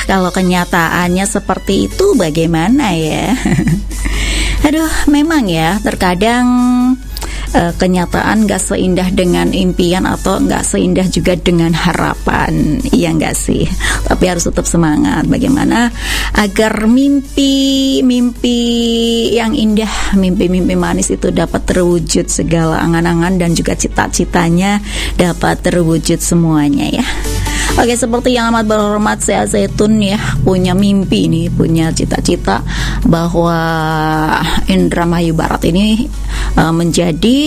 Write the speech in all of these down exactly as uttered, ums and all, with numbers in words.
kalau kenyataannya seperti itu bagaimana ya? Aduh, memang ya terkadang uh, kenyataan gak seindah dengan impian atau gak seindah juga dengan harapan. Iya gak sih? Tapi harus tetap semangat. Bagaimana agar mimpi-mimpi yang indah, mimpi-mimpi manis itu dapat terwujud, segala angan-angan dan juga cita-citanya dapat terwujud semuanya ya. Oke, seperti yang amat berhormat saya Zaitun ya, punya mimpi nih, punya cita-cita bahwa Indramayu Barat ini uh, menjadi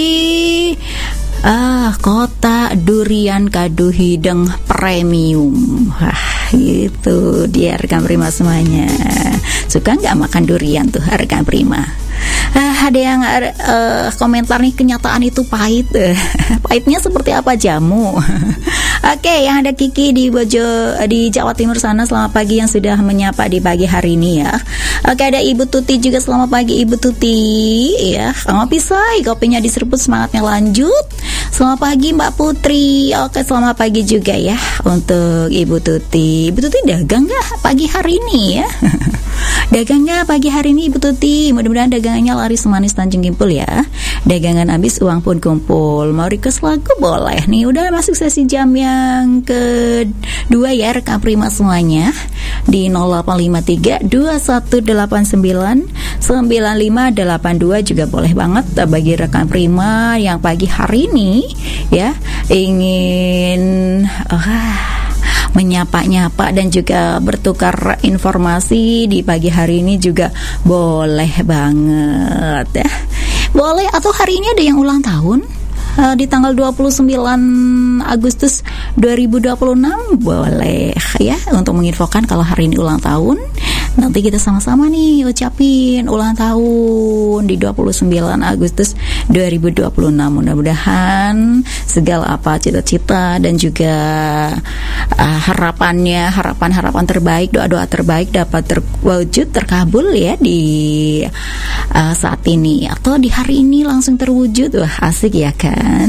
uh, kota durian kadu hideng premium. Wah, itu dia rekan prima semuanya. Suka nggak makan durian tuh rekan prima? Uh, ada yang uh, komentar nih, kenyataan itu pahit. Pahitnya seperti apa? Jamu. Oke, okay, yang ada Kiki di Bojo di Jawa Timur sana, selamat pagi yang sudah menyapa di pagi hari ini ya. Oke, okay, ada Ibu Tuti juga, selamat pagi Ibu Tuti ya. Ngopi say, kopinya diseruput, semangatnya lanjut. Selamat pagi Mbak Putri. Oke, okay, selamat pagi juga ya untuk Ibu Tuti. Ibu Tuti dagang nggak pagi hari ini ya? Dagang nggak pagi hari ini Ibu Tuti? Mudah-mudahan dagangannya laris manis Tanjung Kimpul ya. Dagangan habis uang pun kumpul. Mau request lagu boleh nih. Udah masuk sesi jam yang kedua ya rekan prima semuanya. Di nol delapan lima tiga dua satu delapan sembilan sembilan lima delapan dua juga boleh banget bagi rekan prima yang pagi hari ini ya ingin uh, menyapa-nyapa dan juga bertukar informasi di pagi hari ini juga boleh banget ya. Boleh, atau hari ini ada yang ulang tahun uh, di tanggal dua puluh sembilan Agustus dua ribu dua puluh enam, boleh ya untuk menginfokan kalau hari ini ulang tahun. Nanti kita sama-sama nih ucapin ulang tahun di dua puluh sembilan Agustus dua ribu dua puluh enam. Mudah-mudahan segala apa cita-cita dan juga uh, harapannya, harapan-harapan terbaik, doa-doa terbaik dapat terwujud, terkabul ya di uh, saat ini atau di hari ini langsung terwujud. Wah, asik ya kan?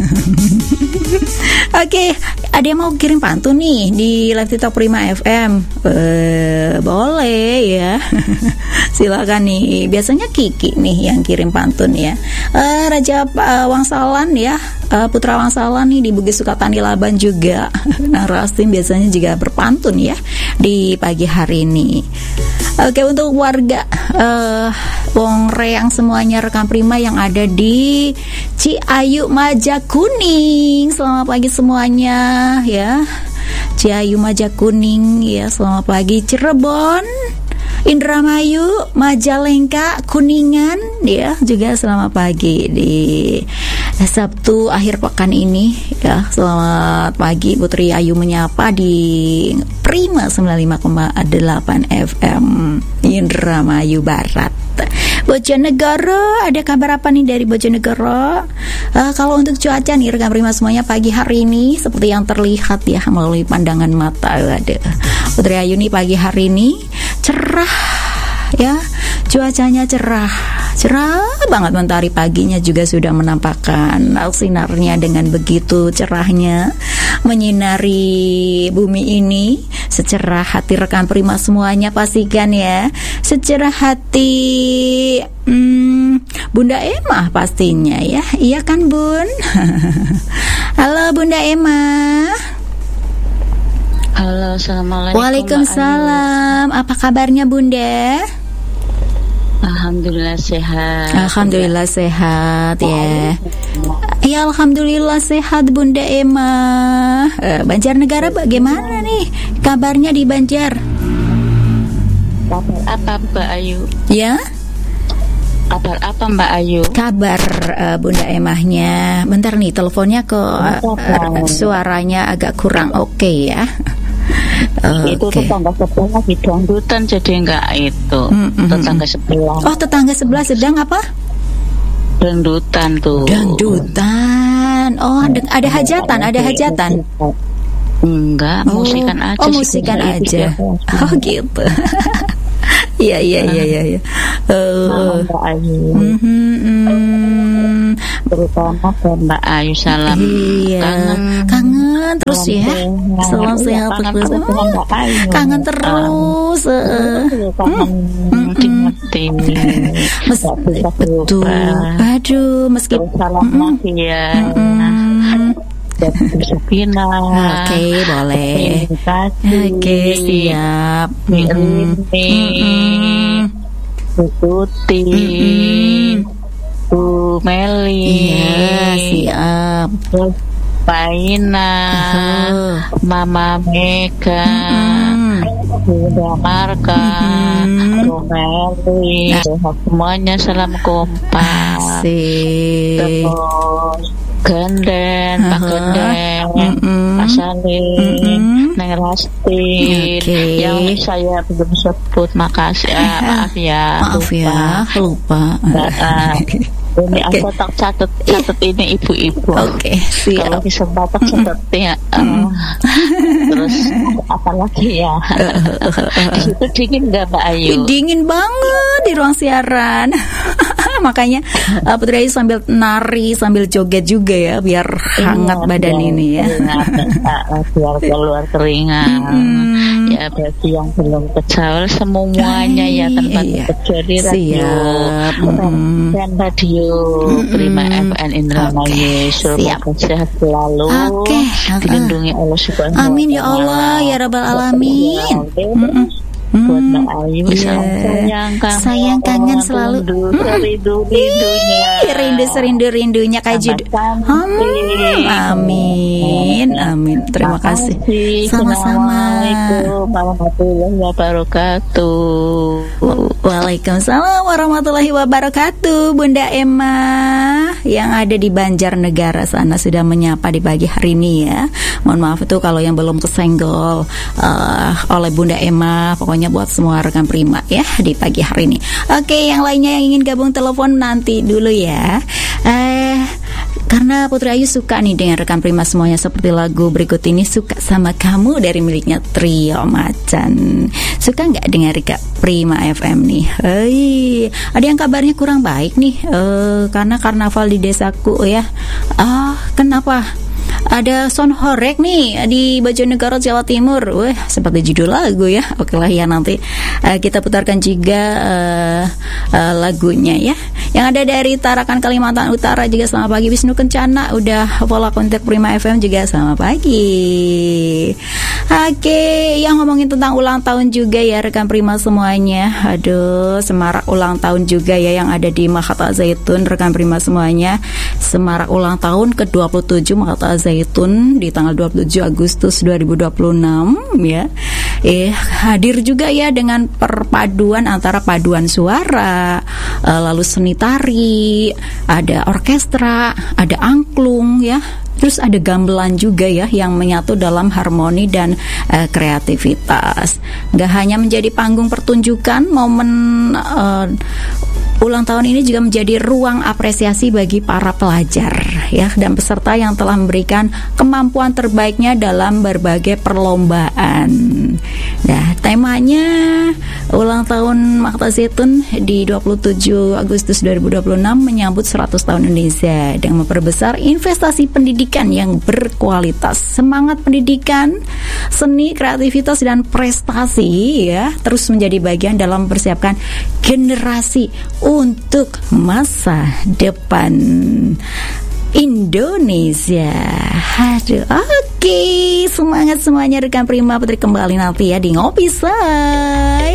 Oke, okay, ada yang mau kirim pantun nih di Live TikTok Prima F M? Uh, boleh ya. Silakan nih. Biasanya Kiki nih yang kirim pantun ya. Uh, Raja uh, Wangsalan ya, uh, Putra Wangsalan nih di Bugis Sukatani Laban juga. Nah, Rastin biasanya juga berpantun ya di pagi hari ini. Oke, untuk warga uh, Wong Reang semuanya rekan prima yang ada di Ciayu Majakuning, selamat pagi semuanya ya. Ciayu Majakuning ya, selamat pagi. Cirebon, Indramayu, Majalengka, Kuningan ya, juga selamat pagi di Sabtu akhir pekan ini ya. Selamat pagi Putri Ayu menyapa di Prima sembilan puluh lima koma delapan F M Indramayu Barat. Bojonegoro, ada kabar apa nih dari Bojonegoro? Uh, kalau untuk cuaca nih rekan prima semuanya pagi hari ini seperti yang terlihat ya melalui pandangan mata, ada Putri Ayu nih pagi hari ini cerah ya, cuacanya cerah, cerah banget. Mentari paginya juga sudah menampakkan sinarnya dengan begitu cerahnya menyinari bumi ini. Secerah hati rekan prima semuanya pastikan ya, secerah hati hmm, Bunda Emma pastinya ya. Iya kan Bun? Halo Bunda Emma. Halo, assalamualaikum. Waalaikumsalam. Apa kabarnya Bunda? Alhamdulillah sehat. Alhamdulillah sehat ya. Ya alhamdulillah sehat Bunda Emma. eh, Banjarnegara bagaimana nih kabarnya di Banjar? Kabar apa Mbak Ayu? Ya? Kabar apa Mbak Ayu? Kabar uh, Bunda Emahnya. Bentar nih teleponnya kok uh, suaranya agak kurang oke okay, ya. Okay. Itu tetangga sebelah lagi dangdutan jadi enggak itu. Mm-hmm. Tetangga sebelah. Oh, tetangga sebelah sedang apa? Dangdutan tuh. Dangdutan. Oh, ada, ada hajatan, ada hajatan. Enggak, oh, musikan aja. Oh, musikan aja. Oh, gitu. Iya, iya, iya, iya, iya. Oh. Nah, terutama ke Mbak Ayu, salam iya. kangen kangen terus salam ya sehat. Salam sehat terus Mbak Ayu. Kangen terus uh. kangen dimati betul aduh meski salam lagi ya Supina. Oke, boleh. Oke, siap. Ini Bu Tuti, Bu Meli. Iya, siap. Paina, uh-huh. Mama Mega, Bunda Marka, mm-hmm. Bu Meli, nah. Semuanya salam kompak. Asik. Genden, Pak Genden, mm-hmm. Pak Salim, mm-hmm. Neng Rastin, okay. Yang saya belum sebut, makasih, ya, maaf ya, maaf lupa. ya, lupa. Nah, ini okay. Aku tak catat catat ini ibu-ibu. Oke, okay, kalau kesempatan catatnya. Uh, terus apa lagi ya? Di situ dingin nggak Mbak Ayu? Dingin banget di ruang siaran. Makanya uh, Putri Ayu sambil nari sambil joget juga ya biar hangat iya, badan biar ini ya. Keringat, biar keluar keringat. Mm-hmm. Ya bagi yang belum kejauh semuanya ya tempat iya. Terjadi radio. Mm-hmm. Dan radio Prima mm-hmm. F M Indramayu. Semoga sehat selalu. Okay. Dilindungi Allah Subhanahu wa taala. Amin ya Allah ya Rabbal alamin. Mm-hmm. Buat Mbak Ayu, yeah. sayang kangen, sayang kangen selalu, rindu-rindunya, rindu serindu-rindunya kayak judul. Hmm, amin, amin. Terima kasih. Sama-sama. Assalamualaikum warahmatullahi wabarakatuh. Waalaikumsalam warahmatullahi wabarakatuh. Bunda Emma yang ada di Banjarnegara sana sudah menyapa di pagi hari ini ya. Mohon maaf itu kalau yang belum kesenggol uh, oleh Bunda Emma. Pokoknya buat semua rekan Prima ya di pagi hari ini. Oke, yang lainnya yang ingin gabung telepon nanti dulu ya. Eh, karena Putri Ayu suka nih dengan rekan Prima semuanya seperti lagu berikut ini, Suka Sama Kamu dari miliknya Trio Macan. Suka nggak dengar Rika Prima F M nih? Hei, ada yang kabarnya kurang baik nih eh, karena karnaval di desaku ya. Ah, kenapa? Ada sound horek nih di Bojonegoro, Jawa Timur. Wah, seperti judul lagu ya. Oke lah ya, nanti uh, kita putarkan juga uh, uh, lagunya ya. Yang ada dari Tarakan, Kalimantan Utara juga selamat pagi. Wisnu Kencana udah follow kontak Prima F M juga selamat pagi. Oke, yang ngomongin tentang ulang tahun juga ya rekan Prima semuanya. Aduh, semarak ulang tahun juga ya yang ada di Makhat Al-Zaitun rekan Prima semuanya. Semarak ulang tahun ke dua puluh tujuh Makhat Al-Zaitun di tanggal dua puluh tujuh Agustus dua ribu dua puluh enam ya. Eh hadir juga ya dengan perpaduan antara paduan suara, uh, lalu seni tari, ada orkestra, ada angklung ya. Terus ada gamelan juga ya yang menyatu dalam harmoni dan uh, kreativitas. Gak hanya menjadi panggung pertunjukan, momen uh, ulang tahun ini juga menjadi ruang apresiasi bagi para pelajar ya dan peserta yang telah memberikan kemampuan terbaiknya dalam berbagai perlombaan. Nah, temanya ulang tahun Makhat Al-Zaitun di dua puluh tujuh Agustus dua ribu dua puluh enam menyambut seratus tahun Indonesia dengan memperbesar investasi pendidikan yang berkualitas. Semangat pendidikan, seni, kreativitas dan prestasi ya terus menjadi bagian dalam mempersiapkan generasi untuk masa depan Indonesia. Aduh, oke, okay. Semangat semuanya rekan Prima. Putri kembali nanti ya di Ngopi Say.